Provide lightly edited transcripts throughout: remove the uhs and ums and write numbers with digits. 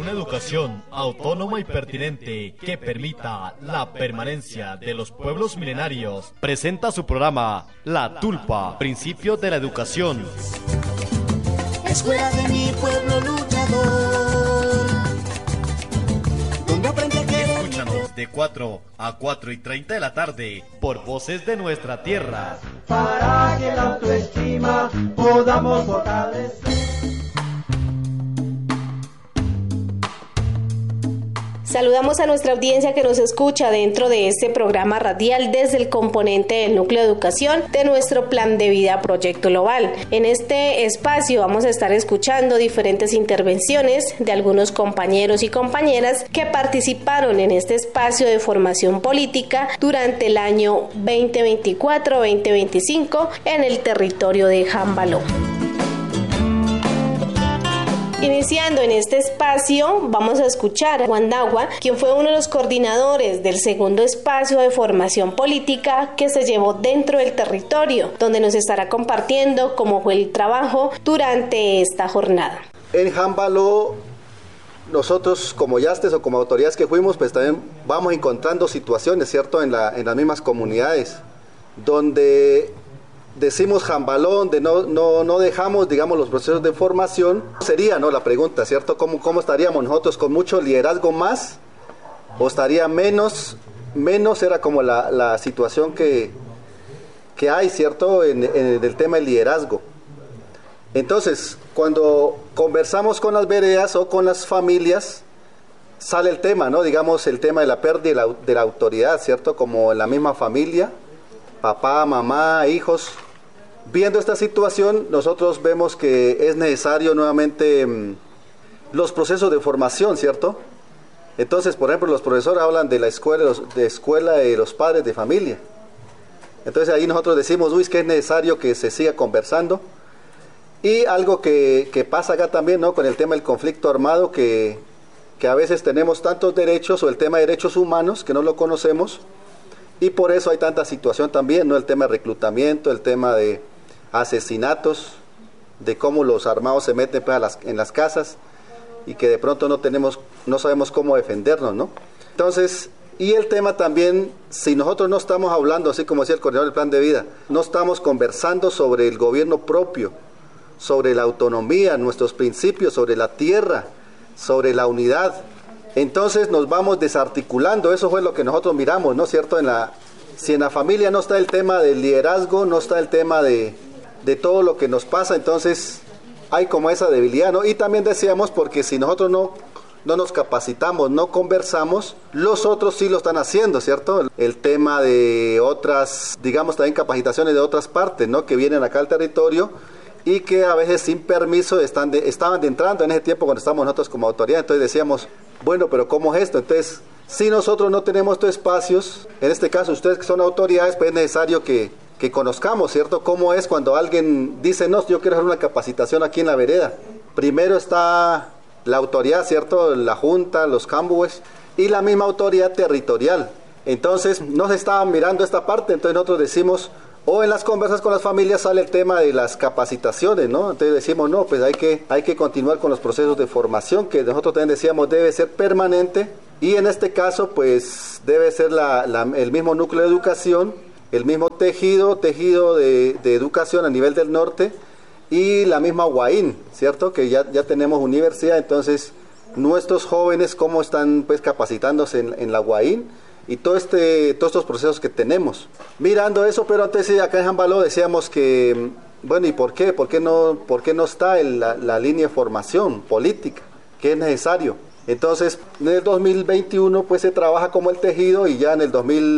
una educación autónoma y pertinente que permita la permanencia de los pueblos milenarios, presenta su programa La Tulpa, Principios de la Educación. Escuela de mi pueblo luchador, donde aprendí a querer. Escúchanos de 4 a 4:30 de la tarde por Voces de Nuestra Tierra. Para que la autoestima podamos fortalecer. Saludamos a nuestra audiencia que nos escucha dentro de este programa radial desde el componente del Núcleo de Educación de nuestro Plan de Vida Proyecto Global. En este espacio vamos a estar escuchando diferentes intervenciones de algunos compañeros y compañeras que participaron en este espacio de formación política durante el año 2024-2025 en el territorio de Jambaló. Iniciando en este espacio, vamos a escuchar a Juan Dagua, quien fue uno de los coordinadores del segundo espacio de formación política que se llevó dentro del territorio, donde nos estará compartiendo cómo fue el trabajo durante esta jornada. En Jambaló, nosotros como yastes o como autoridades que fuimos, pues también vamos encontrando situaciones, ¿cierto?, en las mismas comunidades, donde decimos Jambaló, donde no dejamos, digamos, los procesos de formación. Sería, ¿no?, la pregunta, ¿cierto? ¿Cómo estaríamos nosotros? ¿Con mucho liderazgo más? ¿O estaría menos? Menos era como la situación que hay, ¿cierto?, en el tema del liderazgo. Entonces, cuando conversamos con las veredas o con las familias, sale el tema, ¿no? Digamos, el tema de la pérdida de la autoridad, ¿cierto? Como en la misma familia, papá, mamá, hijos. Viendo esta situación, nosotros vemos que es necesario nuevamente los procesos de formación, ¿cierto? Entonces, por ejemplo, los profesores hablan de la escuela, de los padres de familia. Entonces ahí nosotros decimos, es que es necesario que se siga conversando. Y algo que pasa acá también, ¿no?, con el tema del conflicto armado, que a veces tenemos tantos derechos, o el tema de derechos humanos, que no lo conocemos. Y por eso hay tanta situación también, ¿no? El tema de reclutamiento, el tema de asesinatos, de cómo los armados se meten en las casas y que de pronto no sabemos cómo defendernos, ¿no? Entonces, y el tema también, si nosotros no estamos hablando, así como decía el coordinador del Plan de Vida, no estamos conversando sobre el gobierno propio, sobre la autonomía, nuestros principios, sobre la tierra, sobre la unidad, entonces nos vamos desarticulando. Eso fue lo que nosotros miramos, ¿no es cierto? Si en la familia no está el tema del liderazgo, no está el tema de todo lo que nos pasa, entonces hay como esa debilidad, ¿no? Y también decíamos, porque si nosotros no nos capacitamos, no conversamos, los otros sí lo están haciendo, ¿cierto? El tema de otras, digamos, también capacitaciones de otras partes, ¿no?, que vienen acá al territorio y que a veces sin permiso estaban entrando en ese tiempo cuando estábamos nosotros como autoridad. Entonces decíamos, bueno, pero ¿cómo es esto? Entonces, si nosotros no tenemos estos espacios, en este caso ustedes que son autoridades, pues es necesario que conozcamos, ¿cierto?, cómo es cuando alguien dice, no, yo quiero hacer una capacitación aquí en la vereda. Primero está la autoridad, ¿cierto?, la junta, los cambues y la misma autoridad territorial. Entonces, no se estaban mirando esta parte, entonces nosotros decimos, o en las conversas con las familias sale el tema de las capacitaciones, ¿no? Entonces decimos, no, pues hay que continuar con los procesos de formación, que nosotros también decíamos debe ser permanente, y en este caso, pues debe ser el mismo núcleo de educación, el mismo tejido de educación a nivel del norte, y la misma UAIN, ¿cierto? Que ya tenemos universidad, entonces nuestros jóvenes cómo están pues capacitándose en la UAIN, y todos estos procesos que tenemos. Mirando eso, pero antes acá en Jambaló decíamos que, bueno, ¿y por qué? ¿Por qué no está en la línea de formación política, que es necesario? Entonces, en el 2021 pues se trabaja como el tejido, y ya en el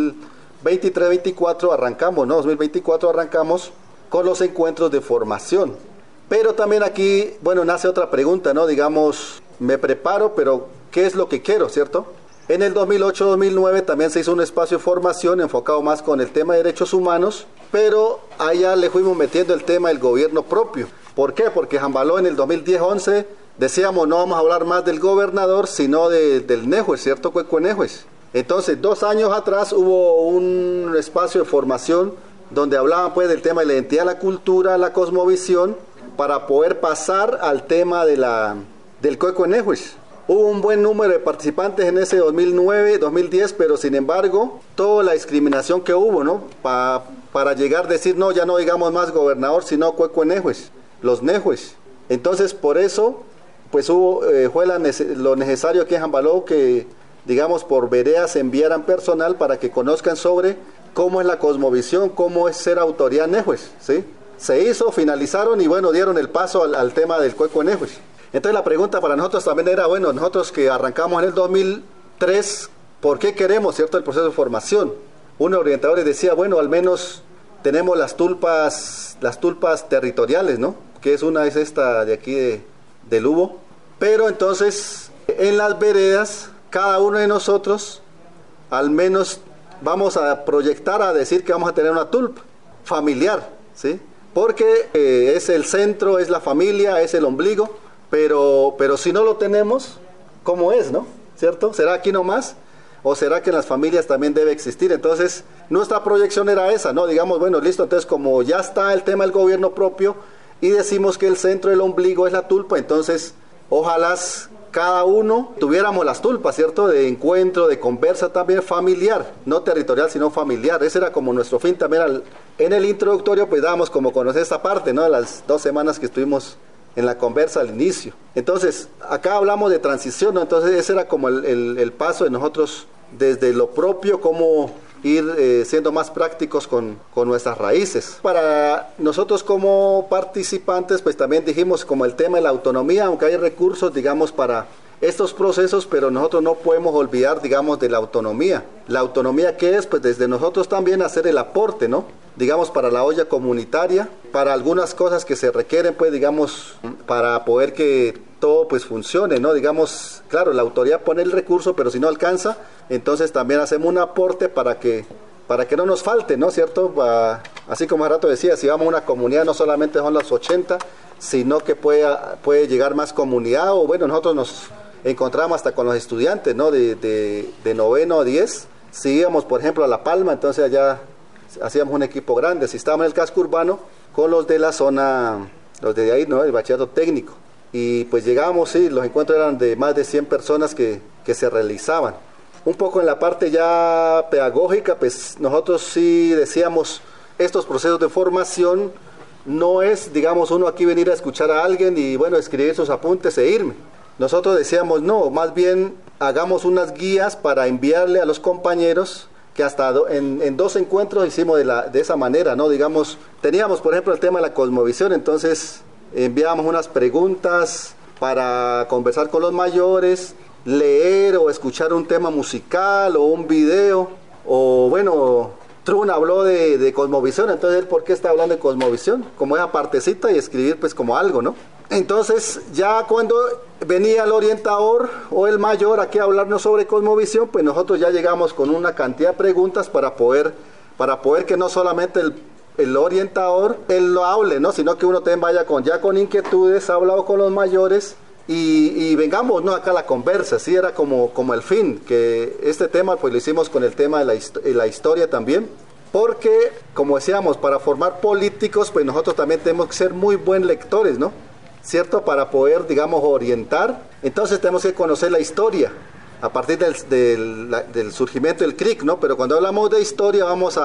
2023-24 arrancamos, ¿no? 2024 arrancamos con los encuentros de formación. Pero también aquí, bueno, nace otra pregunta, ¿no? Digamos, me preparo, pero ¿qué es lo que quiero, cierto? En el 2008-2009 también se hizo un espacio de formación enfocado más con el tema de derechos humanos, pero allá le fuimos metiendo el tema del gobierno propio. ¿Por qué? Porque Jambaló en el 2010-11 decíamos, no vamos a hablar más del gobernador, sino del Nehues, ¿cierto? Cuecuenehues. Entonces, 2 años atrás hubo un espacio de formación donde hablaban pues del tema de la identidad, la cultura, la cosmovisión, para poder pasar al tema del Cuecuenehues. Hubo un buen número de participantes en ese 2009, 2010, pero sin embargo, toda la discriminación que hubo, ¿no? Para llegar a decir, no, ya no digamos más gobernador, sino cuecuenejues, los nejues. Entonces, por eso, pues fue lo necesario aquí en Jambaló que, digamos, por veredas enviaran personal para que conozcan sobre cómo es la cosmovisión, cómo es ser autoridad nejues, ¿sí? Se hizo, finalizaron y bueno, dieron el paso al tema del cuecuenejues. Entonces la pregunta para nosotros también era, bueno, nosotros que arrancamos en el 2003, ¿por qué queremos, cierto, el proceso de formación? Uno de los orientadores decía, bueno, al menos tenemos las tulpas territoriales, ¿no? Que es esta de aquí de Lubo. Pero entonces, en las veredas, cada uno de nosotros, al menos vamos a proyectar a decir que vamos a tener una tulpa familiar, ¿sí? Porque es el centro, es la familia, es el ombligo. Pero si no lo tenemos, ¿cómo es, no? ¿Cierto? ¿Será aquí nomás? ¿O será que en las familias también debe existir? Entonces, nuestra proyección era esa, ¿no? Digamos, bueno, listo, entonces como ya está el tema del gobierno propio y decimos que el centro del ombligo es la tulpa, entonces, ojalá cada uno tuviéramos las tulpas, ¿cierto? De encuentro, de conversa también familiar, no territorial, sino familiar. Ese era como nuestro fin también. En el introductorio, pues dábamos como conocer esta parte, ¿no? De las 2 semanas que estuvimos en la conversa al inicio. Entonces, acá hablamos de transición, ¿no? Entonces ese era como el paso de nosotros desde lo propio, cómo ir siendo más prácticos con nuestras raíces. Para nosotros como participantes, pues también dijimos como el tema de la autonomía, aunque hay recursos, digamos, para estos procesos, pero nosotros no podemos olvidar, digamos, de la autonomía. La autonomía, ¿qué es? Pues desde nosotros también hacer el aporte, ¿no? Digamos, para la olla comunitaria, para algunas cosas que se requieren, pues, digamos, para poder que todo, pues, funcione, ¿no? Digamos, claro, la autoridad pone el recurso, pero si no alcanza, entonces también hacemos un aporte para que no nos falte, ¿no? ¿Cierto? Así como hace rato decía, si vamos a una comunidad, no solamente son las 80, sino que puede llegar más comunidad, o bueno, nosotros nos encontramos hasta con los estudiantes, ¿no? De noveno a 10, si íbamos, por ejemplo, a La Palma, entonces allá hacíamos un equipo grande. Si estábamos en el casco urbano, con los de la zona, los de ahí, ¿no? El bachillerato técnico. Y pues llegábamos, sí, los encuentros eran de más de 100 personas que se realizaban. Un poco en la parte ya pedagógica, pues nosotros sí decíamos, estos procesos de formación no es, digamos, uno aquí venir a escuchar a alguien y, bueno, escribir sus apuntes e irme. Nosotros decíamos, no, más bien hagamos unas guías para enviarle a los compañeros, que hasta en 2 encuentros hicimos de esa manera, ¿no? Digamos, teníamos, por ejemplo, el tema de la cosmovisión, entonces enviábamos unas preguntas para conversar con los mayores, leer o escuchar un tema musical o un video, o bueno, Trun habló de cosmovisión, entonces él, ¿por qué está hablando de cosmovisión? Como esa partecita y escribir pues como algo, ¿no? Entonces ya cuando venía el orientador o el mayor aquí a hablarnos sobre cosmovisión, pues nosotros ya llegamos con una cantidad de preguntas para poder que no solamente el orientador él lo hable, ¿no? Sino que uno también vaya con inquietudes, ha hablado con los mayores y vengamos, ¿no? Acá a la conversa, sí, era como el fin, que este tema pues lo hicimos con el tema de la historia también, porque como decíamos, para formar políticos pues nosotros también tenemos que ser muy buen lectores, ¿no? ¿Cierto? Para poder, digamos, orientar, entonces tenemos que conocer la historia a partir del surgimiento del CRIC, ¿no? Pero cuando hablamos de historia vamos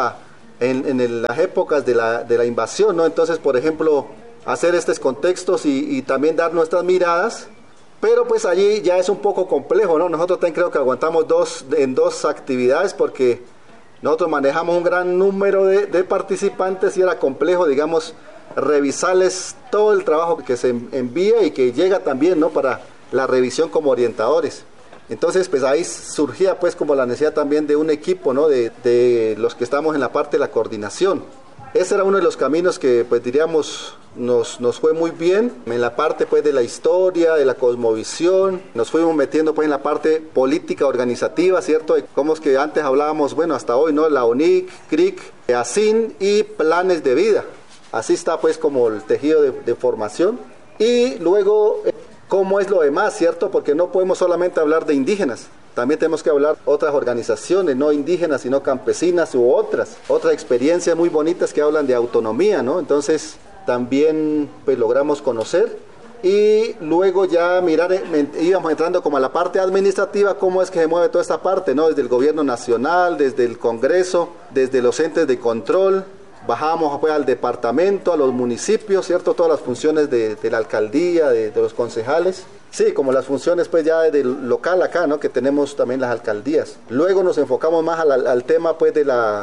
en las épocas de la invasión, ¿no? Entonces, por ejemplo, hacer estos contextos y también dar nuestras miradas, pero pues allí ya es un poco complejo, ¿no? Nosotros también creo que aguantamos en dos actividades porque nosotros manejamos un gran número de participantes y era complejo, digamos, revisarles todo el trabajo que se envía y que llega también, ¿no? Para la revisión como orientadores. Entonces, pues ahí surgía pues como la necesidad también de un equipo, ¿no? De los que estamos en la parte de la coordinación. Ese era uno de los caminos que, pues diríamos, nos fue muy bien en la parte pues de la historia, de la cosmovisión. Nos fuimos metiendo pues en la parte política organizativa, ¿cierto? Como es que antes hablábamos, bueno, hasta hoy, ¿no? La UNIC, CRIC, ASIN y planes de vida. Así está pues como el tejido de formación. Y luego, ¿cómo es lo demás, cierto? Porque no podemos solamente hablar de indígenas. También tenemos que hablar de otras organizaciones, no indígenas, sino campesinas u otras experiencias muy bonitas que hablan de autonomía, ¿no? Entonces, también pues logramos conocer. y luego ya íbamos entrando como a la parte administrativa, cómo es que se mueve toda esta parte, ¿no? Desde el gobierno nacional, desde el Congreso, desde los entes de control, bajamos pues, al departamento, a los municipios, ¿cierto? Todas las funciones de la alcaldía, de los concejales. Sí, como las funciones pues ya del local acá, ¿no? Que tenemos también las alcaldías. Luego nos enfocamos más al tema pues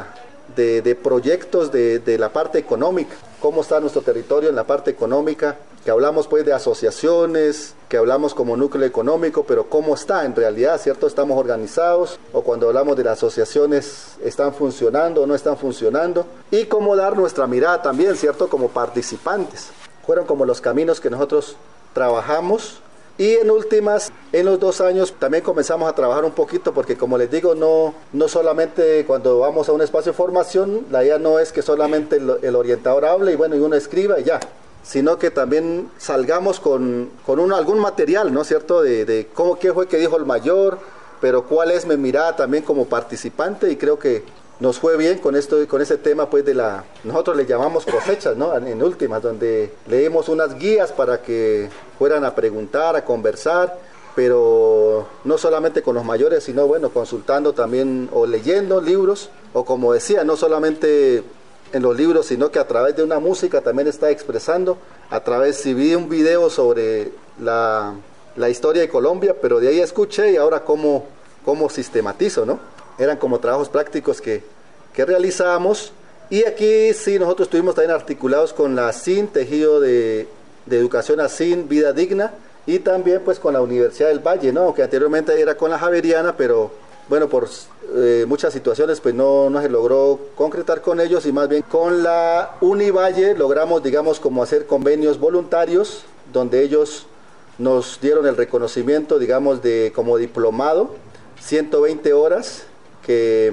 de proyectos de la parte económica, cómo está nuestro territorio en la parte económica, que hablamos pues de asociaciones, que hablamos como núcleo económico, pero cómo está en realidad, ¿cierto? Estamos organizados, o cuando hablamos de las asociaciones, ¿están funcionando o no están funcionando? Y cómo dar nuestra mirada también, ¿cierto? Como participantes. Fueron como los caminos que nosotros trabajamos. Y en los 2 años también comenzamos a trabajar un poquito, porque como les digo, no solamente cuando vamos a un espacio de formación, la idea no es que solamente el orientador hable y bueno, y uno escriba y ya, sino que también salgamos con algún material, ¿no es cierto?, de qué fue que dijo el mayor, pero cuál es mi mirada también como participante, y creo que nos fue bien con ese tema pues nosotros le llamamos cosechas, ¿no? En últimas, donde leímos unas guías para que fueran a preguntar, a conversar, pero no solamente con los mayores, sino bueno, consultando también o leyendo libros, o como decía, no solamente en los libros, sino que a través de una música también está expresando, si vi un video sobre la historia de Colombia, pero de ahí escuché y ahora cómo sistematizo, ¿no? Eran como trabajos prácticos que realizábamos, y aquí sí nosotros estuvimos también articulados con la SIN, Tejido de Educación ASIN, Vida Digna, y también pues con la Universidad del Valle, ¿no? Que anteriormente era con la Javeriana, pero bueno, por muchas situaciones pues no se logró concretar con ellos, y más bien con la Univalle logramos, digamos, como hacer convenios voluntarios, donde ellos nos dieron el reconocimiento, digamos, como diplomado, 120 horas, que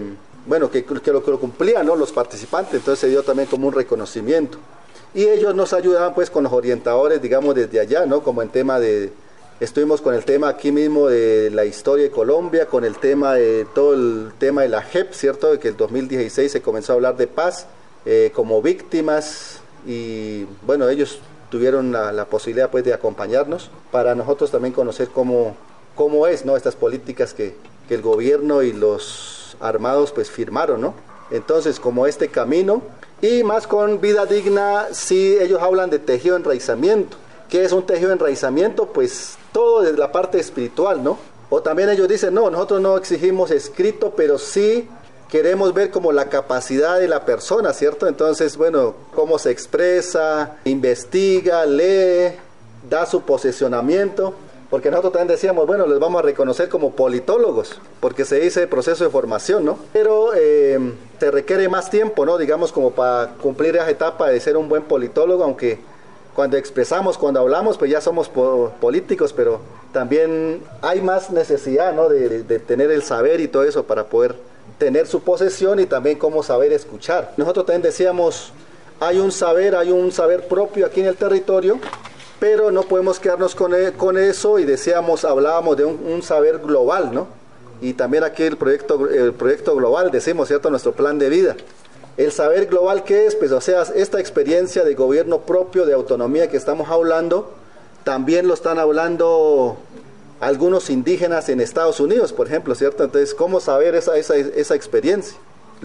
lo cumplían, ¿no?, los participantes. Entonces se dio también como un reconocimiento, y ellos nos ayudaban pues con los orientadores, digamos, desde allá, ¿no? Como en tema estuvimos con el tema aquí mismo de la historia de Colombia, con el tema de todo el tema de la JEP, ¿cierto?, de que el 2016 se comenzó a hablar de paz como víctimas, y bueno, ellos tuvieron la posibilidad pues de acompañarnos para nosotros también conocer cómo es, ¿no?, estas políticas que el gobierno y los armados pues firmaron, ¿no? Entonces, como este camino, y más con Vida Digna, sí, ellos hablan de tejido de enraizamiento. ¿Qué es un tejido de enraizamiento? Pues todo desde la parte espiritual, ¿no? O también ellos dicen, no, nosotros no exigimos escrito, pero sí queremos ver como la capacidad de la persona, ¿cierto? Entonces, bueno, cómo se expresa, investiga, lee, da su posicionamiento. Porque nosotros también decíamos, bueno, les vamos a reconocer como politólogos, porque se dice proceso de formación, ¿no? Pero se requiere más tiempo, ¿no? Digamos, como para cumplir esa etapa de ser un buen politólogo, aunque cuando expresamos, cuando hablamos, pues ya somos políticos, pero también hay más necesidad, ¿no? De tener el saber y todo eso para poder tener su posesión, y también cómo saber escuchar. Nosotros también decíamos, hay un saber propio aquí en el territorio, pero no podemos quedarnos con eso, y hablábamos de un saber global, ¿no? Y también aquí el proyecto global, decimos, ¿cierto?, nuestro plan de vida. El saber global, ¿qué es? Pues, o sea, esta experiencia de gobierno propio, de autonomía que estamos hablando, también lo están hablando algunos indígenas en Estados Unidos, por ejemplo, ¿cierto? Entonces, ¿cómo saber esa experiencia?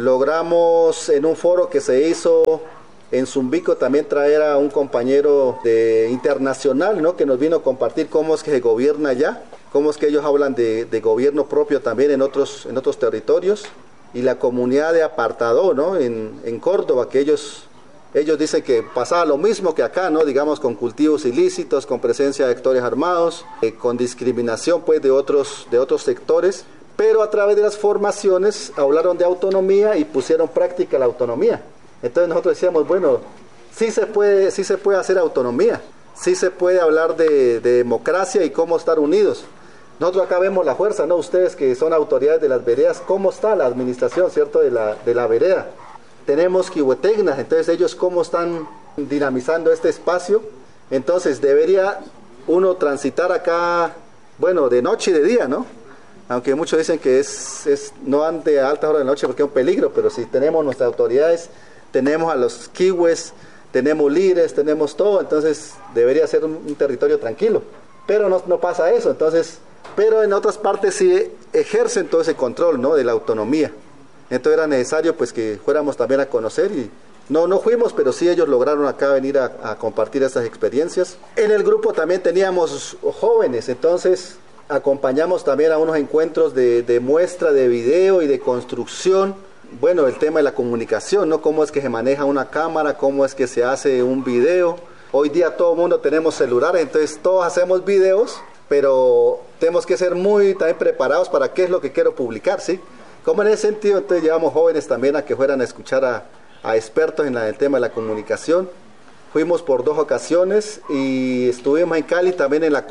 Logramos en un foro que se hizo en Zumbico también traer a un compañero internacional, ¿no?, que nos vino a compartir cómo es que se gobierna allá, cómo es que ellos hablan de gobierno propio también en otros territorios, y la comunidad de Apartadó, ¿no?, en Córdoba, que ellos dicen que pasaba lo mismo que acá, ¿no?, digamos, con cultivos ilícitos, con presencia de actores armados, con discriminación pues de otros sectores, pero a través de las formaciones hablaron de autonomía y pusieron en práctica la autonomía. Entonces nosotros decíamos, bueno, sí se puede hacer autonomía, sí se puede hablar de democracia y cómo estar unidos. Nosotros acá vemos la fuerza, ¿no? Ustedes que son autoridades de las veredas, ¿cómo está la administración, ¿cierto?, de la vereda? Tenemos Quihuetegnas, entonces ellos cómo están dinamizando este espacio. Entonces debería uno transitar acá, bueno, de noche y de día, ¿no? Aunque muchos dicen que no ande a altas horas de la noche porque es un peligro, pero si tenemos nuestras autoridades, tenemos a los kiwes, tenemos líderes, tenemos todo, entonces debería ser un territorio tranquilo. Pero no pasa eso, entonces, pero en otras partes sí ejercen todo ese control, ¿no?, de la autonomía. Entonces era necesario pues que fuéramos también a conocer y no fuimos, pero sí ellos lograron acá venir a compartir estas experiencias. En el grupo también teníamos jóvenes, entonces acompañamos también a unos encuentros de muestra de video y de construcción. Bueno, el tema de la comunicación, ¿no? Cómo es que se maneja una cámara, cómo es que se hace un video. Hoy día todo el mundo tenemos celulares, entonces todos hacemos videos, pero tenemos que ser muy también preparados para qué es lo que quiero publicar, ¿sí? Como en ese sentido, entonces llevamos jóvenes también a que fueran a escuchar a expertos en el tema de la comunicación. Fuimos por 2 ocasiones y estuvimos en Cali también en la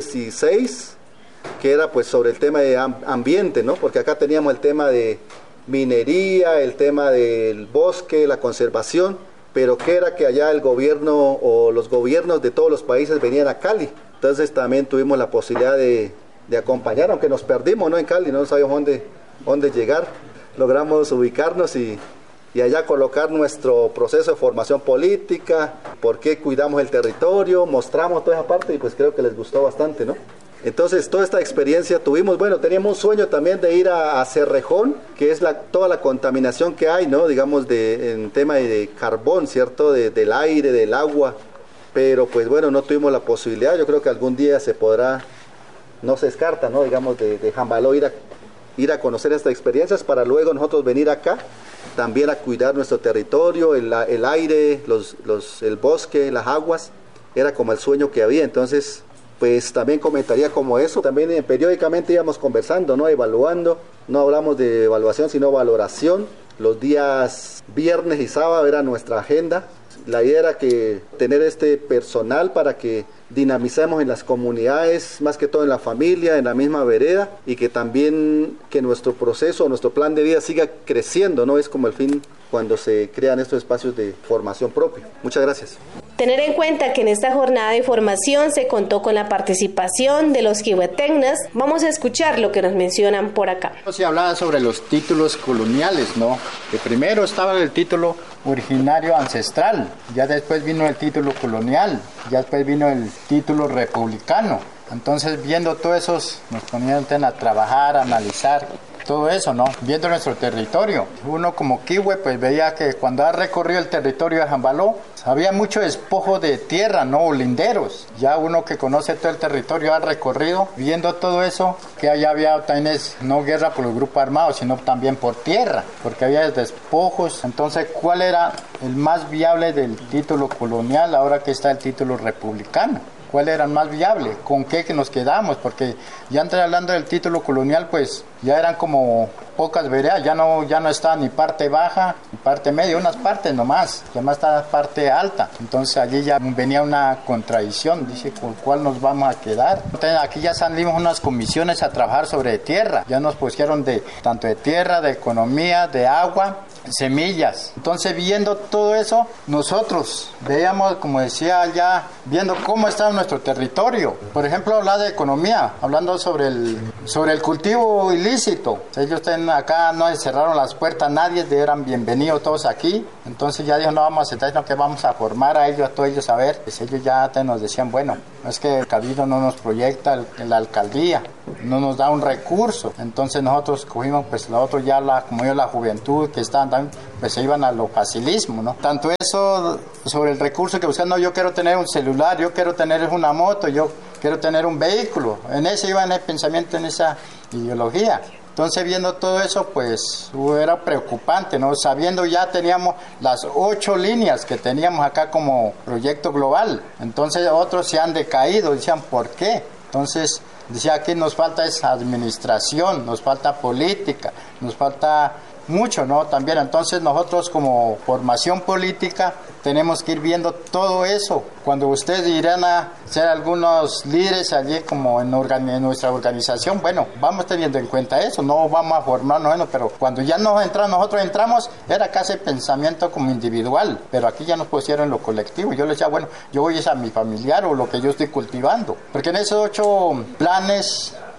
COP16, que era pues sobre el tema de ambiente, ¿no? Porque acá teníamos el tema de minería, el tema del bosque, la conservación, pero que era que allá el gobierno o los gobiernos de todos los países venían a Cali. Entonces también tuvimos la posibilidad de acompañar, aunque nos perdimos, ¿no?, en Cali, no sabíamos dónde llegar. Logramos ubicarnos y allá colocar nuestro proceso de formación política, por qué cuidamos el territorio, mostramos toda esa parte y pues creo que les gustó bastante, ¿no? Entonces, toda esta experiencia tuvimos, teníamos un sueño también de ir a Cerrejón, que es toda la contaminación que hay, ¿no?, digamos, en tema de carbón, ¿cierto?, del aire, del agua, pero pues no tuvimos la posibilidad. Yo creo que algún día se podrá, no se descarta, ¿no?, digamos, de Jambaló ir a conocer estas experiencias para luego nosotros venir acá, también a cuidar nuestro territorio, el aire, el bosque, las aguas. Era como el sueño que había. Entonces pues también comentaría como eso. También periódicamente íbamos conversando, ¿no?, evaluando. No hablamos de evaluación, sino valoración. Los días viernes y sábado era nuestra agenda. La idea era que tener este personal para que dinamicemos en las comunidades, más que todo en la familia, en la misma vereda, y que también que nuestro proceso, nuestro plan de vida siga creciendo, ¿no? Es como el fin cuando se crean estos espacios de formación propia. Muchas gracias. Tener en cuenta que en esta jornada de formación se contó con la participación de los Quihuetecnas. Vamos a escuchar lo que nos mencionan por acá. Se hablaba sobre los títulos coloniales, ¿no? Que primero estaba el título originario ancestral, ya después vino el título colonial, ya después vino el título republicano. Entonces, viendo todo eso, nos ponían a trabajar, a analizar todo eso, ¿no? Viendo nuestro territorio. Uno como Quihue, pues veía que cuando ha recorrido el territorio de Jambaló, había mucho despojo de tierra, ¿no?, o linderos. Ya uno que conoce todo el territorio ha recorrido, viendo todo eso, que allá había también no guerra por los grupos armados, sino también por tierra, porque había despojos. Entonces, ¿cuál era el más viable del título colonial ahora que está el título republicano? ¿Cuál era el más viable? ¿Con qué que nos quedamos? Porque ya antes hablando del título colonial, pues ya eran como pocas veredas, ya no está ni parte baja ni parte media, unas partes nomás, ya más está parte alta. Entonces allí ya venía una contradicción, dice, ¿con cuál nos vamos a quedar? Entonces aquí ya salimos unas comisiones a trabajar sobre tierra, ya nos pusieron tanto de tierra, de economía, de agua, semillas. Entonces viendo todo eso, nosotros veíamos, como decía ya, viendo cómo estaba nuestro territorio. Por ejemplo, hablar de economía, hablando sobre el cultivo ilícito. Ellos acá no cerraron las puertas, nadie eran bienvenidos todos aquí. Entonces ya dijo, no vamos a aceptar, sino que vamos a formar a todos ellos a ver. Pues ellos ya nos decían, bueno, es que el cabildo no nos proyecta, la alcaldía no nos da un recurso. Entonces nosotros cogimos, pues la otra ya como yo, la juventud que estaban también, pues se iban a lo facilismo, ¿no? Tanto eso sobre el recurso que buscan, no, yo quiero tener un celular, yo quiero tener una moto, yo quiero tener un vehículo. En ese iba en el pensamiento, en esa ideología. Entonces, viendo todo eso, pues era preocupante, ¿no? Sabiendo ya teníamos las 8 líneas que teníamos acá como proyecto global. Entonces, otros se han decaído, decían, ¿por qué? Entonces, decía, aquí nos falta esa administración, nos falta política, nos falta mucho, ¿no? También, entonces nosotros como formación política tenemos que ir viendo todo eso. Cuando ustedes irán a ser algunos líderes allí como en nuestra organización, bueno, vamos teniendo en cuenta eso, no vamos a formarnos, bueno, pero cuando ya nosotros entramos, era casi pensamiento como individual, pero aquí ya nos pusieron lo colectivo. Yo les decía, bueno, yo voy a mi familiar o lo que yo estoy cultivando, porque en esos 8 planes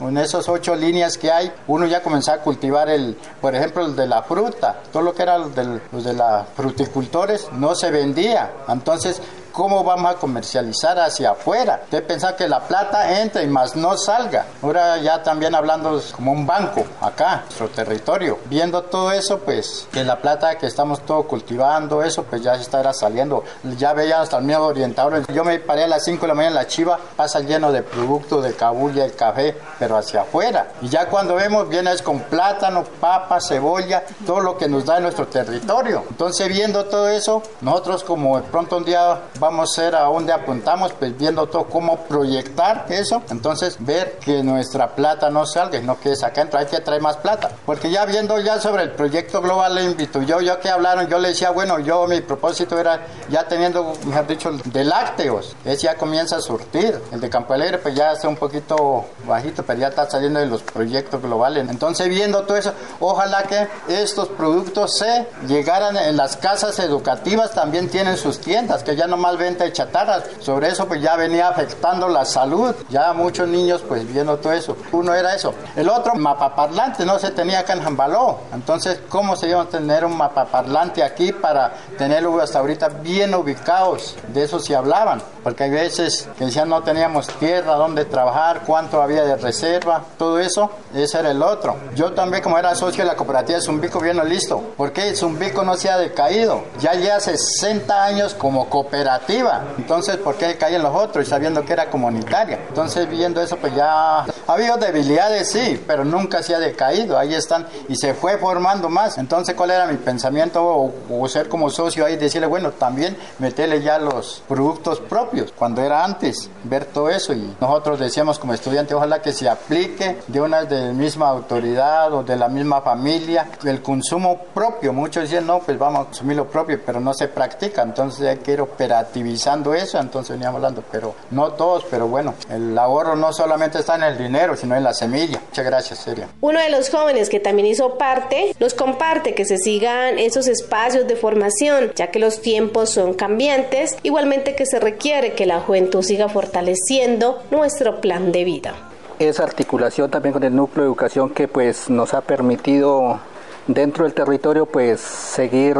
en esas 8 líneas que hay, uno ya comenzaba a cultivar por ejemplo, el de la fruta, todo lo que era los de los fruticultores no se vendía. Entonces, ¿cómo vamos a comercializar hacia afuera? Usted piensa que la plata entre y más no salga. Ahora ya también hablando como un banco acá, nuestro territorio. Viendo todo eso, pues, que la plata que estamos todo cultivando, eso, pues ya se estará saliendo. Ya veían hasta el mismo orientador. Yo me paré a las 5 de la mañana en la chiva, pasa lleno de productos de cabulla, el café, pero hacia afuera. Y ya cuando vemos, viene es con plátano, papa, cebolla, todo lo que nos da en nuestro territorio. Entonces, viendo todo eso, nosotros como de pronto un día vamos a ser a donde apuntamos, pues viendo todo cómo proyectar eso, entonces ver que nuestra plata no salga, no quede acá adentro, hay que traer más plata, porque ya viendo ya sobre el proyecto global le invito, yo que hablaron, yo le decía, bueno, mi propósito era ya teniendo, mejor dicho, de lácteos, ese ya comienza a surtir, el de Campo Alegre pues ya está un poquito bajito, pero ya está saliendo de los proyectos globales, entonces viendo todo eso, ojalá que estos productos se llegaran en las casas educativas, también tienen sus tiendas, que ya nomás venta de chatarras, sobre eso pues ya venía afectando la salud, ya muchos niños pues viendo todo eso, uno era eso, el otro mapaparlante no se tenía acá en Jambaló, entonces cómo se iba a tener un mapaparlante aquí para tenerlo hasta ahorita bien ubicados, de eso se hablaban, porque hay veces que decían no teníamos tierra donde trabajar, cuánto había de reserva, todo eso, ese era el otro. Yo también como era socio de la cooperativa de Zumbico, bien listo, porque Zumbico no se ha decaído, ya lleva 60 años como cooperativa. Entonces, ¿por qué caen los otros? Y sabiendo que era comunitaria. Entonces, viendo eso, pues ya ha habido debilidades, sí, pero nunca se ha decaído. Ahí están y se fue formando más. Entonces, ¿cuál era mi pensamiento? O ser como socio ahí, decirle, bueno, también meterle ya los productos propios, cuando era antes, ver todo eso. Y nosotros decíamos como estudiantes, ojalá que se aplique de una de la misma autoridad o de la misma familia, el consumo propio. Muchos decían, no, pues vamos a consumir lo propio, pero no se practica. Entonces, hay que ir operativizando eso, entonces veníamos hablando, pero no todos, pero bueno, el ahorro no solamente está en el dinero, sino en la semilla. Muchas gracias, Seria. Uno de los jóvenes que también hizo parte, nos comparte que se sigan esos espacios de formación, ya que los tiempos son cambiantes, igualmente que se requiere que la juventud siga fortaleciendo nuestro plan de vida. Esa articulación también con el núcleo de educación que pues nos ha permitido dentro del territorio pues seguir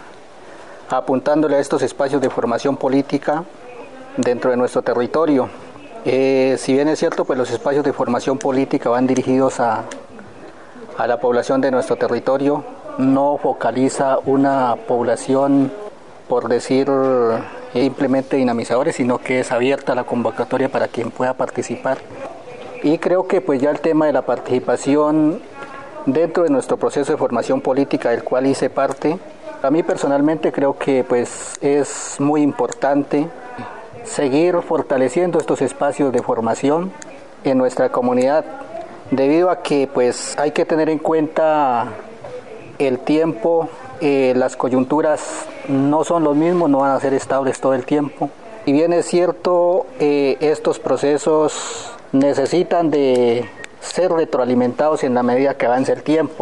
apuntándole a estos espacios de formación política dentro de nuestro territorio. Si bien es cierto, pues los espacios de formación política van dirigidos a la población de nuestro territorio, no focaliza una población, por decir, simplemente dinamizadores, sino que es abierta la convocatoria para quien pueda participar. Y creo que pues ya el tema de la participación dentro de nuestro proceso de formación política, del cual hice parte, a mí personalmente creo que pues es muy importante seguir fortaleciendo estos espacios de formación en nuestra comunidad, debido a que pues hay que tener en cuenta el tiempo, las coyunturas no son los mismos, no van a ser estables todo el tiempo. Y bien es cierto, estos procesos necesitan de ser retroalimentados en la medida que avance el tiempo.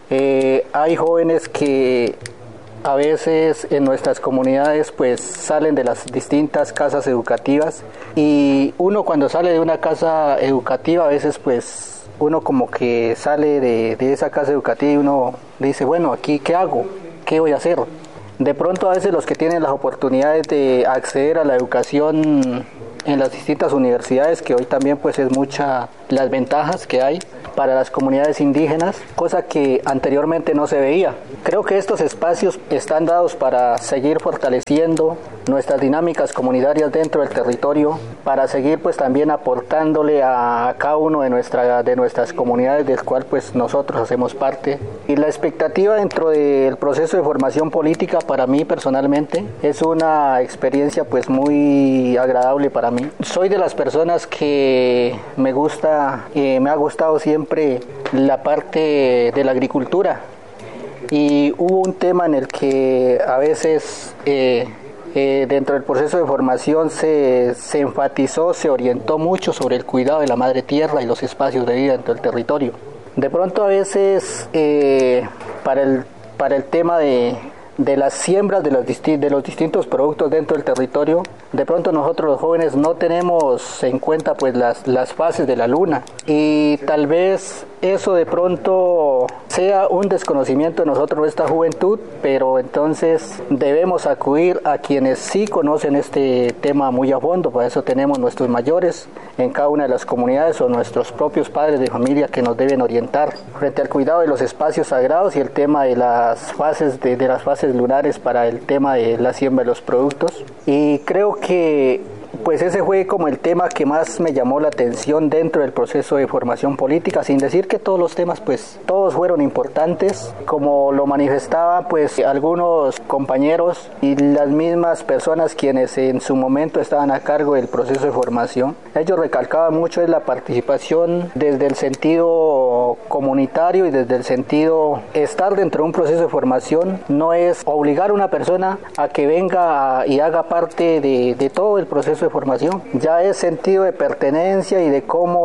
Hay jóvenes que a veces en nuestras comunidades pues salen de las distintas casas educativas, y uno cuando sale de una casa educativa a veces pues uno como que sale de esa casa educativa y uno dice, bueno, aquí ¿qué hago? ¿Qué voy a hacer? De pronto a veces los que tienen las oportunidades de acceder a la educación en las distintas universidades, que hoy también pues es mucha las ventajas que hay para las comunidades indígenas, cosa que anteriormente no se veía. Creo que estos espacios están dados para seguir fortaleciendo nuestras dinámicas comunitarias dentro del territorio, para seguir pues también aportándole a cada uno de nuestras comunidades, del cual pues nosotros hacemos parte. Y la expectativa dentro del proceso de formación política para mí personalmente es una experiencia pues muy agradable para mí. Soy de las personas que me ha gustado siempre la parte de la agricultura, y hubo un tema en el que a veces dentro del proceso de formación se enfatizó, se orientó mucho sobre el cuidado de la madre tierra y los espacios de vida dentro del territorio. De pronto a veces para el tema de de las siembras de los distintos productos dentro del territorio. De pronto nosotros los jóvenes no tenemos en cuenta pues las fases de la luna, y tal vez eso de pronto sea un desconocimiento de nosotros, de esta juventud, pero entonces debemos acudir a quienes sí conocen este tema muy a fondo. Para eso tenemos nuestros mayores en cada una de las comunidades, o nuestros propios padres de familia, que nos deben orientar frente al cuidado de los espacios sagrados y el tema de las fases de las fases lunares para el tema de la siembra de los productos. Y creo que pues ese fue como el tema que más me llamó la atención dentro del proceso de formación política, sin decir que todos los temas pues todos fueron importantes, como lo manifestaban pues algunos compañeros y las mismas personas quienes en su momento estaban a cargo del proceso de formación. Ellos recalcaban mucho la participación desde el sentido comunitario y desde el sentido estar dentro de un proceso de formación. No es obligar a una persona a que venga y haga parte de todo el proceso de formación, ya es sentido de pertenencia y de cómo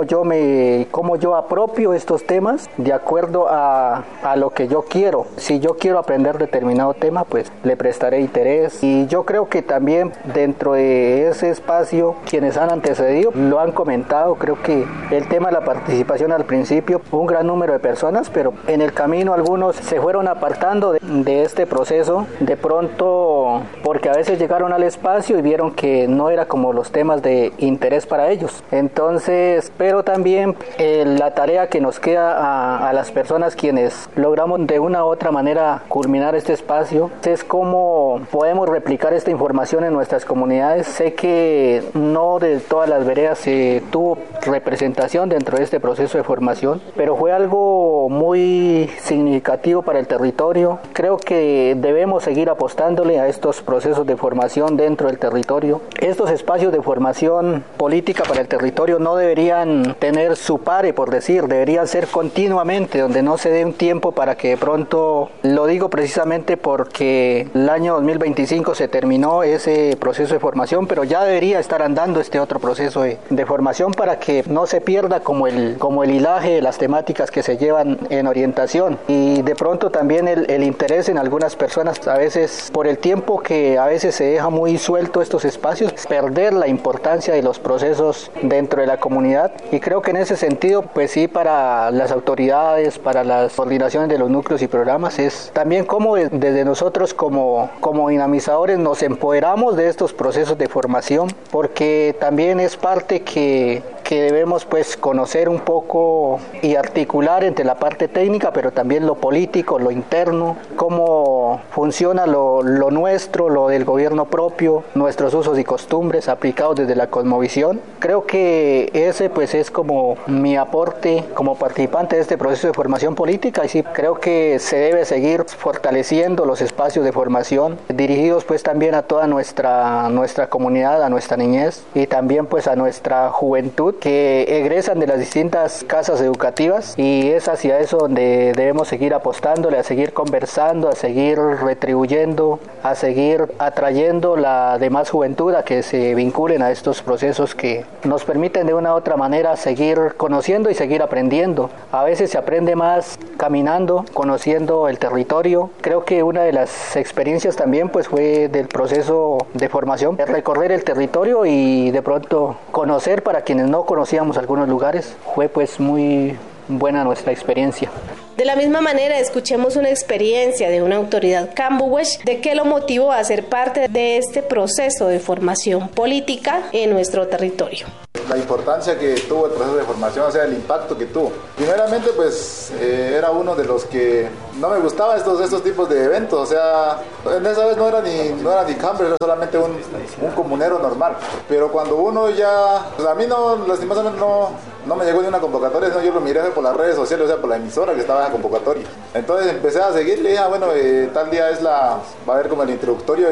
yo apropio estos temas de acuerdo a lo que yo quiero. Si yo quiero aprender determinado tema, pues le prestaré interés. Y yo creo que también dentro de ese espacio quienes han antecedido lo han comentado. Creo que el tema de la participación al principio, un gran número de personas, pero en el camino algunos se fueron apartando de este proceso, de pronto porque a veces llegaron al espacio y vieron que no era como los temas de interés para ellos. Entonces, pero también la tarea que nos queda a las personas quienes logramos de una u otra manera culminar este espacio es cómo podemos replicar esta información en nuestras comunidades. Sé que no de todas las veredas se tuvo representación dentro de este proceso de formación, pero fue algo muy significativo para el territorio. Creo que debemos seguir apostándole a estos procesos de formación dentro del territorio. Estos espacios de formación política para el territorio no deberían tener su pare, por decir, deberían ser continuamente, donde no se dé un tiempo para que de pronto, lo digo precisamente porque el año 2025 se terminó ese proceso de formación, pero ya debería estar andando este otro proceso de formación para que no se pierda como el hilaje de las temáticas que se llevan en orientación. Y de pronto también el interés en algunas personas, a veces por el tiempo que a veces se deja muy suelto estos espacios, perder la importancia de los procesos dentro de la comunidad. Y creo que en ese sentido, pues sí, para las autoridades, para las coordinaciones de los núcleos y programas, es también cómo desde nosotros como dinamizadores nos empoderamos de estos procesos de formación, porque también es parte que debemos pues conocer un poco y articular entre la parte técnica, pero también lo político, lo interno, cómo funciona lo nuestro, lo del gobierno propio, nuestros usos y costumbres aplicados desde la cosmovisión. Creo que ese pues es como mi aporte como participante de este proceso de formación política, y sí creo que se debe seguir fortaleciendo los espacios de formación dirigidos pues también a toda nuestra comunidad, a nuestra niñez y también pues a nuestra juventud que egresan de las distintas casas educativas, y es hacia eso donde debemos seguir apostándole, a seguir conversando, a seguir retribuyendo, a seguir atrayendo la demás juventud a que se vinculen a estos procesos que nos permiten de una u otra manera seguir conociendo y seguir aprendiendo. A veces se aprende más caminando, conociendo el territorio. Creo que una de las experiencias también pues fue del proceso de formación, recorrer el territorio y de pronto conocer, para quienes no conocíamos algunos lugares, fue pues muy buena nuestra experiencia. De la misma manera, escuchemos una experiencia de una autoridad cambuwesh de qué lo motivó a ser parte de este proceso de formación política en nuestro territorio. La importancia que tuvo el proceso de formación, o sea, el impacto que tuvo. Primeramente, pues, era uno de los que no me gustaban estos tipos de eventos, o sea, en esa vez no era ni camper, era solamente un comunero normal. Pero cuando uno ya, pues a mí lastimosamente no me llegó ni una convocatoria, sino yo lo miré por las redes sociales, o sea, por la emisora que estaba en la convocatoria. Entonces empecé a seguir, le dije, bueno, tal día va a haber como el introductorio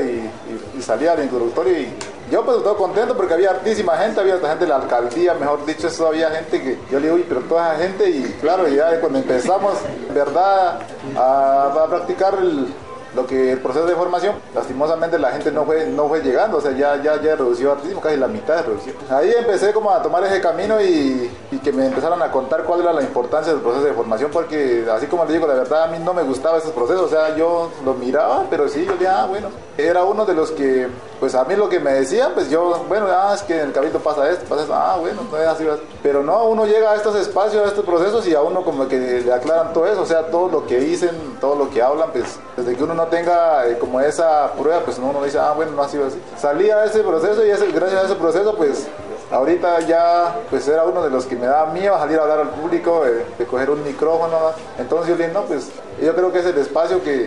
y salía el introductorio y yo pues todo contento porque había hartísima gente, había gente de la alcaldía, mejor dicho, eso había gente que yo le digo, uy, pero toda esa gente, y claro, ya cuando empezamos, en verdad, a practicar lo que el proceso de formación, lastimosamente la gente no fue llegando, o sea, ya redució hartísimo, casi la mitad se redució. Ahí empecé como a tomar ese camino y que me empezaron a contar cuál era la importancia del proceso de formación, porque así como les digo, la verdad a mí no me gustaba esos procesos, o sea, yo los miraba, pero sí, yo decía, bueno, era uno de los que, pues a mí lo que me decían, pues yo, bueno, es que en el cabildo pasa esto, bueno, no es así, pero no, uno llega a estos espacios, a estos procesos y a uno como que le aclaran todo eso, o sea, todo lo que dicen, todo lo que hablan, pues desde que uno no tenga como esa prueba, pues uno dice, bueno, no ha sido así. Salí a ese proceso y gracias a ese proceso, pues ahorita ya pues era uno de los que me daba miedo salir a hablar al público, de coger un micrófono, entonces yo le dije, no, pues yo creo que es el espacio que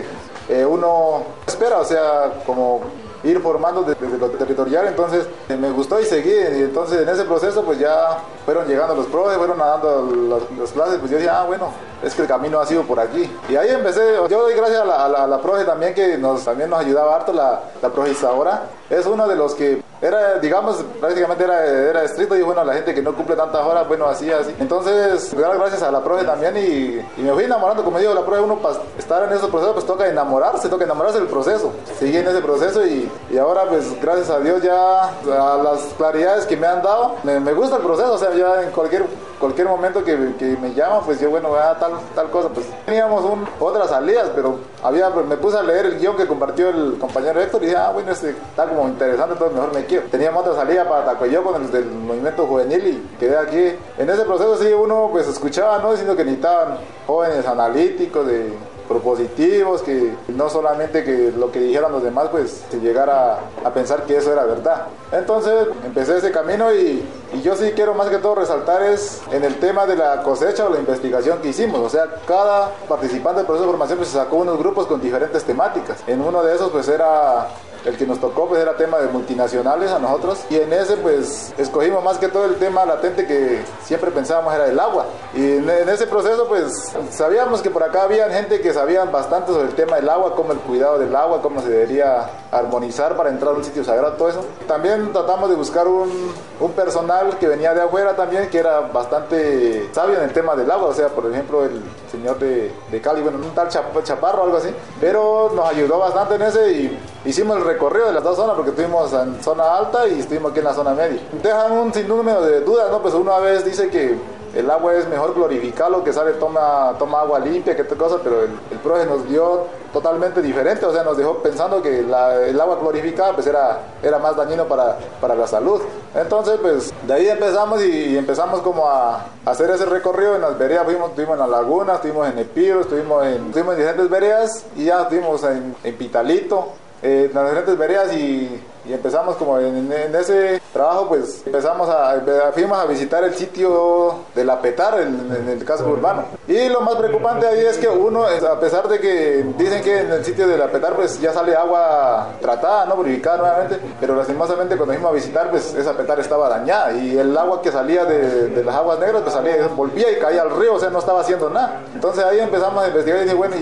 uno espera, o sea, como ir formando desde lo territorial, entonces me gustó y seguí, y entonces en ese proceso pues ya fueron llegando los profes, fueron dando las clases, pues yo decía, bueno, es que el camino ha sido por aquí, y ahí empecé. Yo doy gracias a la profe también, que también nos ayudaba harto, la profe Isaura, es uno de los que era, digamos, prácticamente era estricto, y bueno, la gente que no cumple tantas horas, bueno, así, entonces gracias a la profe también, y me fui enamorando, como digo, la profe, uno para estar en esos procesos, pues toca enamorarse del proceso, seguí en ese proceso, y ahora pues gracias a Dios ya a las claridades que me han dado, me gusta el proceso, o sea, ya en cualquier momento que me llaman, pues yo, bueno, tal cosa, pues teníamos otras salidas, pero me puse a leer el guión que compartió el compañero Héctor y dije, bueno, está como interesante, entonces mejor me quiero. Teníamos otra salida para Tacuayó con el del movimiento juvenil y quedé aquí. En ese proceso sí uno pues escuchaba, ¿no? Diciendo que necesitaban jóvenes analíticos, propositivos, que no solamente que lo que dijeran los demás pues se llegara a pensar que eso era verdad. Entonces empecé ese camino y yo sí quiero más que todo resaltar es en el tema de la cosecha o la investigación que hicimos, o sea, cada participante del proceso de formación pues se sacó unos grupos con diferentes temáticas. En uno de esos pues era el que nos tocó, pues era tema de multinacionales a nosotros, y en ese pues escogimos más que todo el tema latente que siempre pensábamos era el agua, y en ese proceso pues sabíamos que por acá había gente que sabían bastante sobre el tema del agua, cómo el cuidado del agua, cómo se debería armonizar para entrar a un sitio sagrado, todo eso. También tratamos de buscar un personal que venía de afuera también, que era bastante sabio en el tema del agua, o sea, por ejemplo el señor de Cali, bueno, un tal Chaparro o algo así, pero nos ayudó bastante en ese y hicimos el recorrido de las dos zonas, porque estuvimos en zona alta y estuvimos aquí en la zona media. Dejan un sinnúmero de dudas, ¿no? Pues uno a veces dice que el agua es mejor glorificarlo, que sale, toma agua limpia, que otra cosa, pero el profe nos dio totalmente diferente, o sea, nos dejó pensando que el agua glorificada pues era más dañino para la salud. Entonces, pues, de ahí empezamos y empezamos como a hacer ese recorrido en las veredas, estuvimos en la laguna, estuvimos en Epiro, estuvimos en diferentes veredas y ya estuvimos en Pitalito, en las diferentes veredas y empezamos como en ese trabajo, pues fuimos a visitar el sitio de la Petar en el casco urbano. Y lo más preocupante ahí es que uno, a pesar de que dicen que en el sitio de la Petar pues ya sale agua tratada, no purificada nuevamente, pero lastimosamente cuando fuimos a visitar pues esa Petar estaba dañada y el agua que salía de las aguas negras pues volvía y caía al río, o sea, no estaba haciendo nada. Entonces ahí empezamos a investigar y dije, bueno,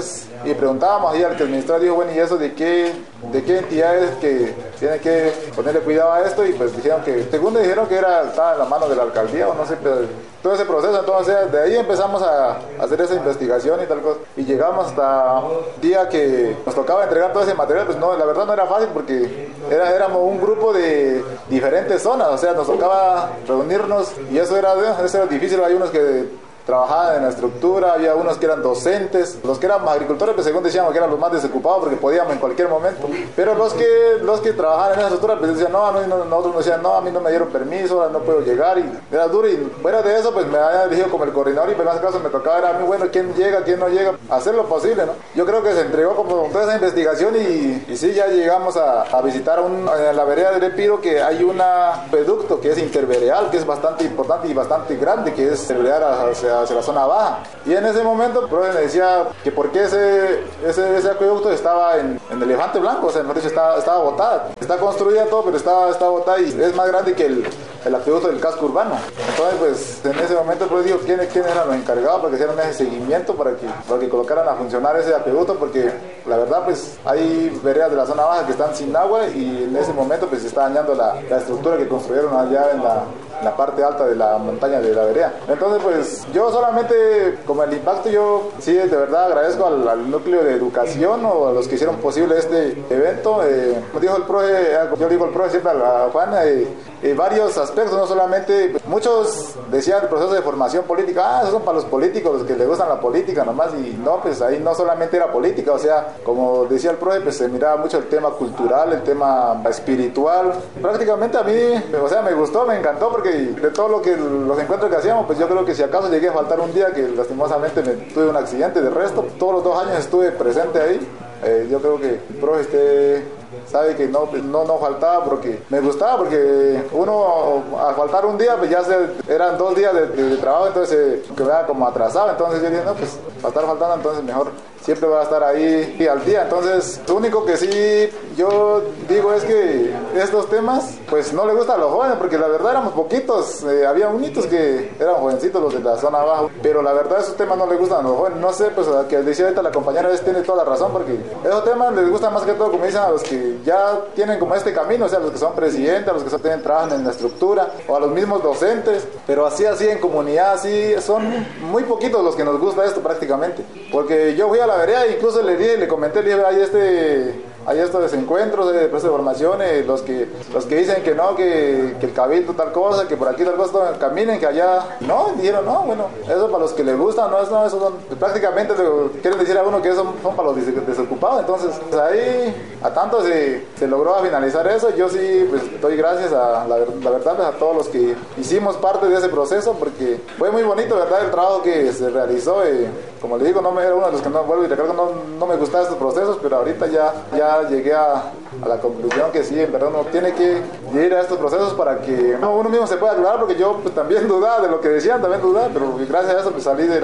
y preguntábamos ahí al que administrador, dijo, bueno, ¿y eso de qué entidades que tiene que ponerle cuidado a esto? Y pues dijeron que, según me dijeron que estaba en la mano de la alcaldía o no sé, pero todo ese proceso. Entonces de ahí empezamos a hacer esa investigación y tal cosa, y llegamos hasta un día que nos tocaba entregar todo ese material. Pues no, la verdad no era fácil porque éramos un grupo de diferentes zonas, o sea, nos tocaba reunirnos y eso era difícil. Hay unos que trabajaban en la estructura, había unos que eran docentes, los que eran agricultores, pues según decíamos que eran los más desocupados porque podíamos en cualquier momento, pero los que trabajaban en esa estructura pues decían, nosotros nos decían, no, a mí no me dieron permiso, no puedo llegar, y era duro. Y fuera de eso pues me había dirigido como el coordinador y pues en ese caso me tocaba, era muy bueno, quién llega, quién no llega, hacer lo posible, ¿no? Yo creo que se entregó como toda esa investigación y sí, ya llegamos a visitar en la vereda del Epiro, que hay un acueducto que es intervereal, que es bastante importante y bastante grande, que es intervereal hacia la zona baja. Y en ese momento el profe me decía que por qué ese acueducto estaba en Elefante Blanco, o sea, mejor dicho, estaba botada. Está construida todo, pero está botada y es más grande que el acueducto del casco urbano. Entonces, pues, en ese momento el profe dijo quiénes eran los encargados para que hicieran ese seguimiento, para que colocaran a funcionar ese acueducto, porque la verdad, pues, hay veredas de la zona baja que están sin agua y en ese momento, pues, se está dañando la estructura que construyeron allá la parte alta de la montaña de la vereda. Entonces pues yo solamente como el impacto, yo sí de verdad agradezco al núcleo de educación o a los que hicieron posible este evento. Como dijo el profe, yo digo el profe siempre a Juan, varios aspectos, no solamente, muchos decían el proceso de formación política, esos son para los políticos, los que les gustan la política nomás, y no, pues ahí no solamente era política, o sea, como decía el profe, pues se miraba mucho el tema cultural, el tema espiritual. Prácticamente a mí, o sea, me gustó, me encantó, porque de todo los encuentros que hacíamos, pues yo creo que si acaso llegué a faltar un día que lastimosamente tuve un accidente, de resto, todos los 2 años estuve presente ahí. Yo creo que el profe sabe que no faltaba, porque me gustaba, porque uno al faltar un día pues ya eran 2 días de trabajo, entonces quedaba como atrasado. Entonces yo dije, no, pues va a estar faltando, entonces mejor siempre va a estar ahí al día. Entonces lo único que sí yo digo es que estos temas pues no le gustan a los jóvenes, porque la verdad éramos poquitos, había unitos que eran jovencitos, los de la zona abajo, pero la verdad esos temas no le gustan a los jóvenes. No sé, pues a que decía ahorita la compañera tiene toda la razón, porque esos temas les gustan más que todo, como dicen, a los que ya tienen como este camino, o sea, a los que son presidentes, a los que trabajan en la estructura, o a los mismos docentes, pero así en comunidad, así son muy poquitos los que nos gusta esto prácticamente. Porque yo fui a la vereda e incluso le comenté, le dije, hay estos desencuentros de proceso de formación, los que dicen que no, que el cabildo tal cosa, que por aquí tal cosa, caminen, que allá no, dijeron no, bueno, eso para los que les gusta, no, eso son, prácticamente quieren decir a uno que eso son para los desocupados. Entonces ahí a tanto se logró finalizar eso. Yo sí pues doy gracias a la verdad pues, a todos los que hicimos parte de ese proceso, porque fue muy bonito, verdad, el trabajo que se realizó. Como le digo, no me era uno de los que no vuelvo y recuerdo, no me gustaban estos procesos, pero ahorita ya llegué a la conclusión que sí, en verdad uno tiene que ir a estos procesos para que uno mismo se pueda aclarar, porque yo pues, también dudaba de lo que decían, pero gracias a eso pues, salí de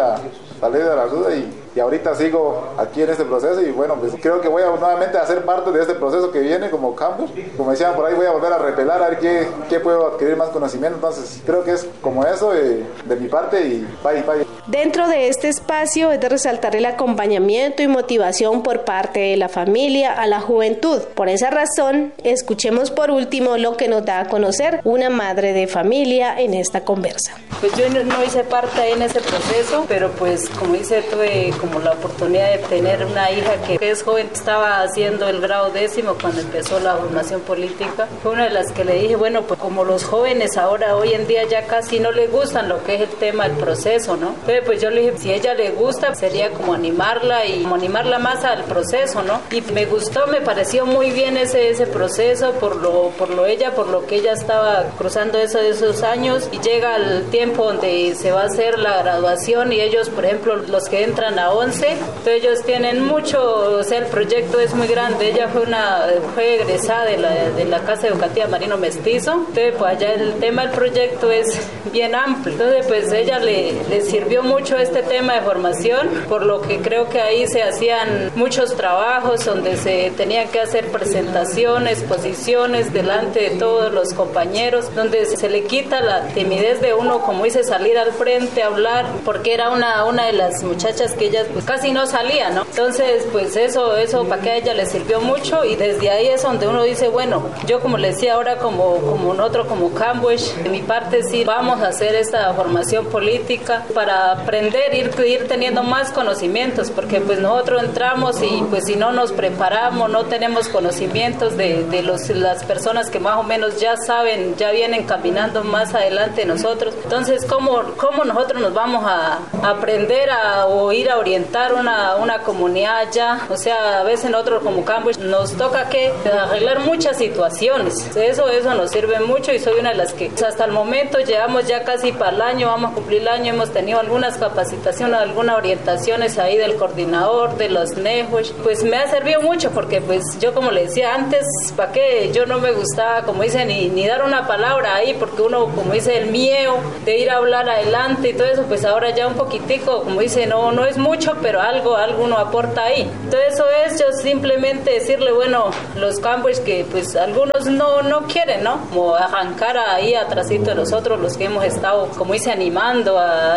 la duda y ahorita sigo aquí en este proceso. Y bueno, pues creo que voy a nuevamente a ser parte de este proceso que viene como campus. Como decían por ahí, voy a volver a repelar a ver qué puedo adquirir más conocimiento. Entonces creo que es como eso de mi parte y bye. Dentro de este espacio es de resaltar el acompañamiento y motivación por parte de la familia a la juventud. Por esa razón, escuchemos por último lo que nos da a conocer una madre de familia en esta conversa. Pues yo no hice parte ahí en ese proceso, pero pues como dice, tuve como la oportunidad de tener una hija que es joven, estaba haciendo el grado 10º cuando empezó la formación política. Fue una de las que le dije, bueno, pues como los jóvenes ahora, hoy en día ya casi no les gustan lo que es el tema del proceso, ¿no? Entonces pues yo le dije, si a ella le gusta, sería como animarla y como animarla más al proceso, ¿no? Y me gustó, me pareció muy bien ese proceso por lo que ella estaba cruzando esos años, y llega el tiempo donde se va a hacer la graduación y ellos, por ejemplo, los que entran a 11, entonces ellos tienen mucho, o sea, el proyecto es muy grande. Ella fue egresada de la Casa Educativa Marino Mestizo, entonces pues allá el tema del proyecto es bien amplio. Entonces pues ella le sirvió mucho este tema de formación, por lo que creo que ahí se hacían muchos trabajos donde se tenían que hacer presentaciones, exposiciones delante de todos los compañeros, donde se le quita la timidez de uno, como dice, salir al frente, hablar, porque era una de las muchachas que ella pues casi no salía, ¿no? Entonces pues eso para que a ella le sirvió mucho, y desde ahí es donde uno dice, bueno, yo como le decía ahora como nosotros como Cambush, de mi parte sí vamos a hacer esta formación política para aprender, ir teniendo más conocimientos, porque pues nosotros entramos y pues si no nos preparamos, no tenemos conocimientos de las personas que más o menos ya saben, ya vienen caminando más adelante de nosotros. Entonces, ¿cómo nosotros nos vamos a aprender o ir a orientar una comunidad allá? O sea, a veces nosotros como Cambush nos toca que arreglar muchas situaciones. Eso nos sirve mucho, y soy una de las que hasta el momento llevamos ya casi para el año, vamos a cumplir el año, hemos tenido algunas capacitaciones, algunas orientaciones ahí del coordinador, de los NEJOS. Pues me ha servido mucho, porque pues yo como le decía antes, ¿para qué? Yo no me gustaba, como dice, ni dar una palabra ahí, porque uno, como dice, el miedo de ir a hablar adelante y todo eso, pues ahora ya un poquitico, como dice, no es mucho, pero algo uno aporta ahí. Entonces eso es yo simplemente decirle, bueno, los campos que pues algunos no quieren, ¿no? Como arrancar ahí atrásito de nosotros, los que hemos estado, como dice, animando a este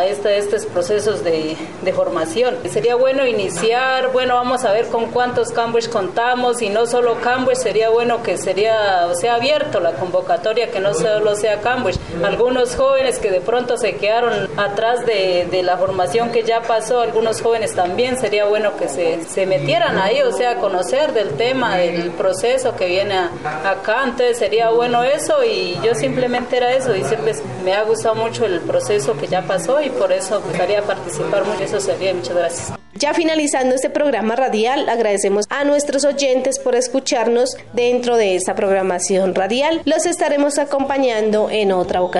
estos procesos de formación. Sería bueno iniciar, bueno, vamos a ver con cuántos Cambridge contamos, y no solo Cambridge, sería bueno que sea abierto la convocatoria, que no solo sea Cambridge. Algunos jóvenes que de pronto se quedaron atrás de la formación que ya pasó, algunos jóvenes también, sería bueno que se metieran ahí, a conocer del tema, del proceso que viene acá. Entonces sería bueno eso, y yo simplemente era eso, y siempre me ha gustado mucho el proceso que ya pasó, y por eso gustaría participar mucho. Eso sería. Muchas gracias. Ya finalizando este programa radial, agradecemos a nuestros oyentes por escucharnos dentro de esta programación radial. Los estaremos acompañando en otra ocasión.